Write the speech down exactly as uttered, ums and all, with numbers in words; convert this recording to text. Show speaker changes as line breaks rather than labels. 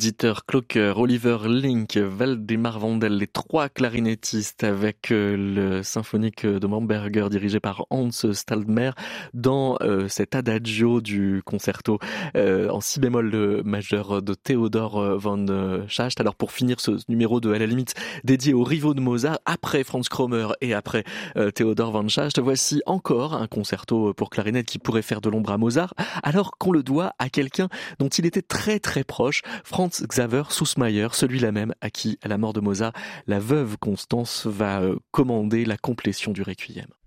Dieter Klocker, Oliver Link, Waldemar Vandel, les trois clarinettistes avec le symphonique de Bamberger dirigé par Hans Stadler dans euh, cet adagio du concerto euh, en si bémol majeur de Theodor von Schacht. Alors pour finir ce numéro de à la limite dédié aux rivaux de Mozart, après Franz Krommer et après euh, Theodor von Schacht, voici encore un concerto pour clarinette qui pourrait faire de l'ombre à Mozart, alors qu'on le doit à quelqu'un dont il était très très proche, Franz Xaver Süssmayr, celui-là même à qui, à la mort de Mozart, la veuve Constance va commander la complétion du Requiem.